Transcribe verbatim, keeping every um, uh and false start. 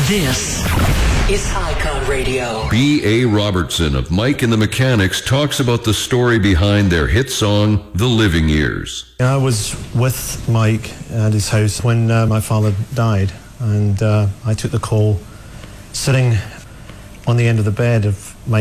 This is Icon Radio. B A. Robertson of Mike and the Mechanics talks about the story behind their hit song, The Living Years. I was with Mike at his house when uh, my father died, and uh, I took the call sitting on the end of the bed of